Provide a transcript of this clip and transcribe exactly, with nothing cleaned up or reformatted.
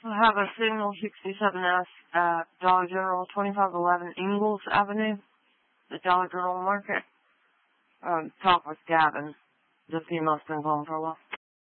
I have a Signal sixty-seven S at Dollar General, twenty-five eleven Ingalls Avenue, the Dollar General Market. Um, talk with Gavin. The female's been gone for a while.